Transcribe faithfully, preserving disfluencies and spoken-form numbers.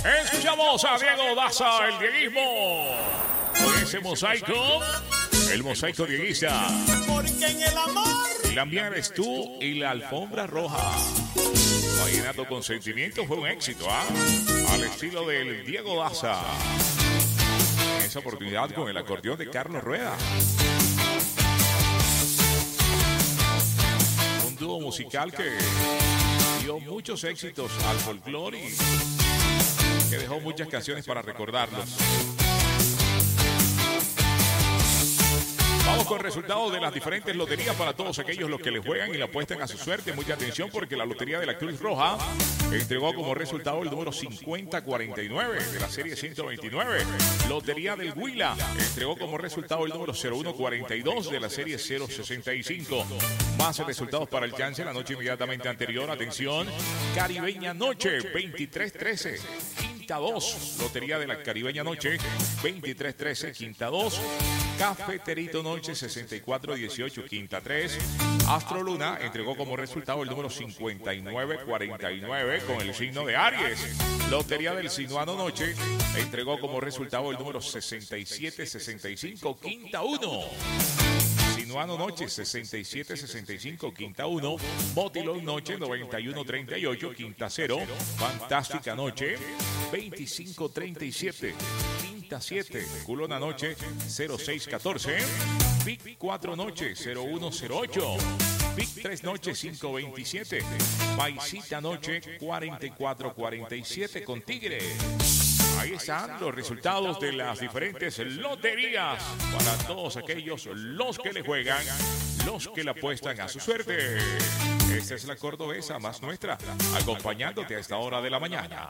Escuchamos a Diego Daza, el dieguismo. Con ese mosaico, el mosaico dieguista. Porque en el amor La mía eres tú y la alfombra roja. Vallenato con sentimiento fue un éxito, ¿ah? Al estilo del Diego Daza. En esa oportunidad con el acordeón de Carlos Rueda. Un dúo musical que dio muchos éxitos al folclore y que dejó muchas canciones para recordarlos. Vamos con resultados de las diferentes loterías para todos aquellos los que le juegan y le apuestan a su suerte. Mucha atención porque la lotería de la Cruz Roja entregó como resultado el número cincuenta cuarenta y nueve de la serie ciento veintinueve. Lotería del Huila entregó como resultado el número cero uno cuarenta y dos de la serie cero sesenta y cinco. Más resultados para el chance la noche inmediatamente anterior. Atención, Caribeña Noche veintitrés trece. Quinta dos, Lotería de la Caribeña Noche, veintitrés trece, Quinta dos, Cafeterito Noche, sesenta y cuatro dieciocho, Quinta tres, Astro Luna entregó como resultado el número cincuenta y nueve cuarenta y nueve con el signo de Aries. Lotería del Sinuano Noche entregó como resultado el número sesenta y siete sesenta y cinco, Quinta uno. Sinuano Noche, sesenta y siete sesenta y cinco, Quinta uno. Botilón Noche, noventa y uno treinta y ocho, Quinta cero. Fantástica Noche, veinticinco treinta y siete, Quinta siete. Culona Noche, cero seis catorce. Pic cuatro Noche, cero uno cero ocho. Pic tres Noche, cinco veintisiete. Paisita Noche, cuarenta y cuatro cuarenta y siete con Tigre. Ahí están los resultados de las diferentes loterías para todos aquellos los que le juegan, los que le apuestan a su suerte. Esta es la cordobesa más nuestra, acompañándote a esta hora de la mañana.